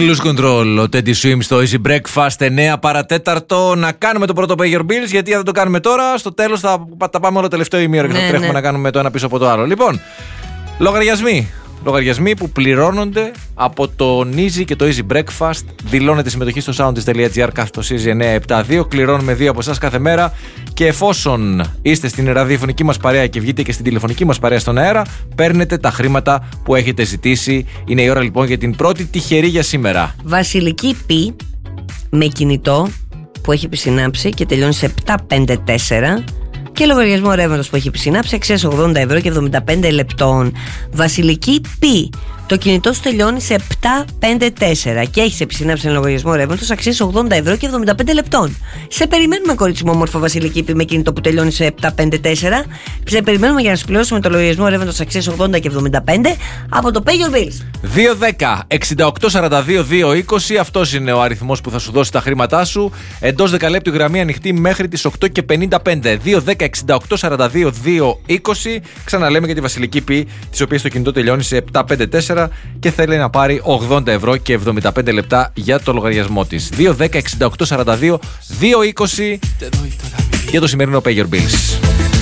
Lose Control, ο Teddy Swims στο Easy Breakfast 9 παρατέταρτο. Να κάνουμε το πρώτο Pay Your Bills, γιατί αν δεν το κάνουμε τώρα, στο τέλος θα τα πάμε όλο τελευταίο ημίωρο και θα τρέχουμε να κάνουμε το ένα πίσω από το άλλο. Λοιπόν, λογαριασμοί που πληρώνονται από το Easy και το Easy Breakfast. Δηλώνετε συμμετοχή στο soundist.gr κάθετο Easy 972. Κληρώνουμε 2 από εσάς κάθε μέρα. Και εφόσον είστε στην ραδιοφωνική μας παρέα και βγείτε και στην τηλεφωνική μας παρέα στον αέρα, παίρνετε τα χρήματα που έχετε ζητήσει. Είναι η ώρα λοιπόν για την πρώτη τυχερή για σήμερα. Βασιλική Π με κινητό που έχει επισυνάψει και τελειώνει σε 754. Και λογαριασμό ρεύματος που έχει επισυνάψει αξίας 80 ευρώ και 75 λεπτών. Βασιλική Π. Το κινητό σου τελειώνει σε 754 και έχεις επισυνάψει ένα λογαριασμό ρεύματος αξίας 80 ευρώ και 75 λεπτών. Σε περιμένουμε, κορίτσι μου όμορφο, Βασιλική Π, με κινητό που τελειώνει σε 754. Σε περιμένουμε για να σου πληρώσουμε το λογαριασμό ρεύματος αξίας 80 και 75 από το Pay Your Bills. 210-6842-220. Αυτός είναι ο αριθμός που θα σου δώσει τα χρήματά σου. Εντός 10 λεπτού γραμμή ανοιχτή μέχρι τις 8:55. 210-6842-220. Ξαναλέμε για τη Βασιλική Π, της οποίας το κινητό τελειώνει σε 754 και θέλει να πάρει 80 ευρώ και 75 λεπτά για το λογαριασμό της. 210-6842-220 για το σημερινό Pay Your Bills.